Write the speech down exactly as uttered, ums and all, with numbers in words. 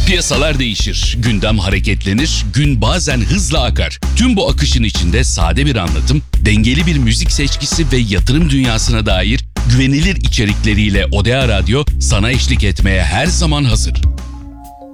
Piyasalar değişir, gündem hareketlenir, gün bazen hızla akar. Tüm bu akışın içinde sade bir anlatım, dengeli bir müzik seçkisi ve yatırım dünyasına dair güvenilir içerikleriyle Odea Radyo sana eşlik etmeye her zaman hazır.